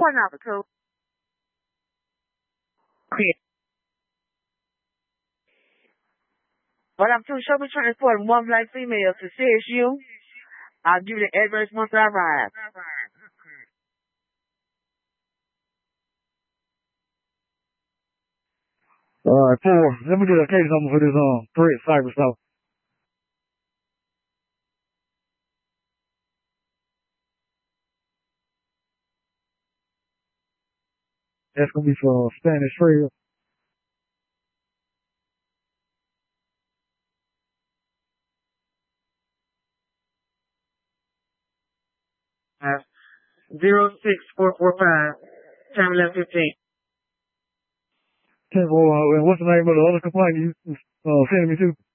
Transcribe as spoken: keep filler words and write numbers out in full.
point out the code. But I'm too sure we transporting one black female to C S U. I'll give you the address once I arrive. All right, four. Let me get a case number for this um threat cyber stuff. That's gonna be for Spanish Trail. Uh, zero six four four five, time eleven fifteen. Ten four. Uh, and what's the name of the other complaint you uh sending me to?